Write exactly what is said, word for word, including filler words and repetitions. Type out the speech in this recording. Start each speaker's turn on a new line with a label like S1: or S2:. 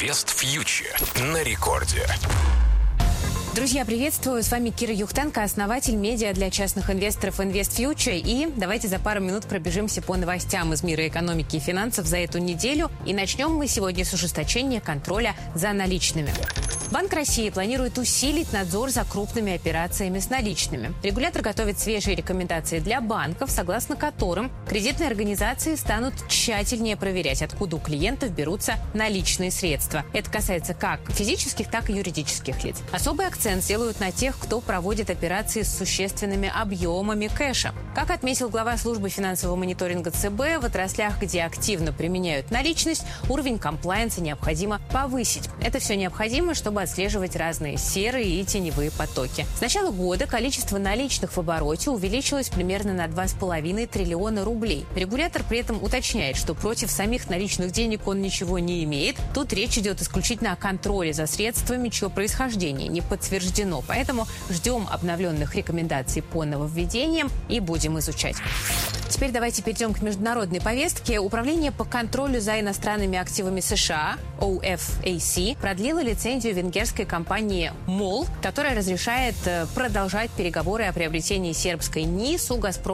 S1: Инвест Фьючер на рекорде.
S2: Друзья, приветствую. С вами Кира Юхтенко, основатель медиа для частных инвесторов Invest Future. И давайте за пару минут пробежимся по новостям из мира экономики и финансов за эту неделю. И начнем мы сегодня с ужесточения контроля за наличными. Банк России планирует усилить надзор за крупными операциями с наличными. Регулятор готовит свежие рекомендации для банков, согласно которым кредитные организации станут тщательнее проверять, откуда у клиентов берутся наличные средства. Это касается как физических, так и юридических лиц. Особый акцент сделают на тех, кто проводит операции с существенными объемами кэша. Как отметил глава службы финансового мониторинга ЦБ, в отраслях, где активно применяют наличность, уровень комплаенса необходимо повысить. Это все необходимо, чтобы отслеживать разные серые и теневые потоки. С начала года количество наличных в обороте увеличилось примерно на два с половиной триллиона рублей. Регулятор при этом уточняет, что против самих наличных денег он ничего не имеет. Тут речь идет исключительно о контроле за средствами, чье происхождение не подтверждено. Поэтому ждем обновленных рекомендаций по нововведениям и будем изучать. Теперь давайте перейдем к международной повестке. Управление по контролю за иностранными активами США, о эф эй си, продлило лицензию венгерской компании МОЛ, которая разрешает продолжать переговоры о приобретении сербской НИС у «Газпрома»